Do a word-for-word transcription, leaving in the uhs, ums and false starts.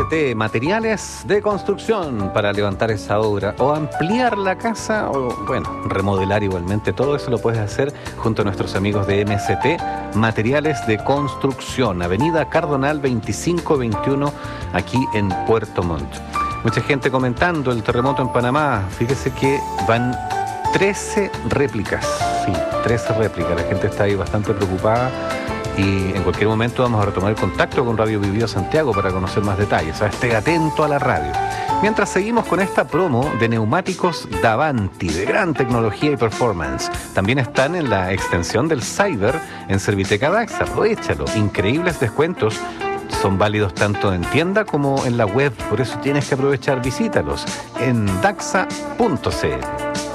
S T, materiales de construcción para levantar esa obra o ampliar la casa o, bueno, remodelar igualmente. Todo eso lo puedes hacer junto a nuestros amigos de M S T, materiales de construcción, Avenida Cardonal veinticinco veintiuno, aquí en Puerto Montt. Mucha gente comentando el terremoto en Panamá. Fíjese que van trece réplicas, sí, trece réplicas. La gente está ahí bastante preocupada. Y en cualquier momento vamos a retomar el contacto con Radio Vivido Santiago para conocer más detalles. ¿Sabes? Esté atento a la radio. Mientras seguimos con esta promo de neumáticos Davanti, de gran tecnología y performance. También están en la extensión del Cyber en Serviteca Daxa. Aprovechalo. Increíbles descuentos. Son válidos tanto en tienda como en la web. Por eso tienes que aprovechar. Visítalos en daxa punto c l.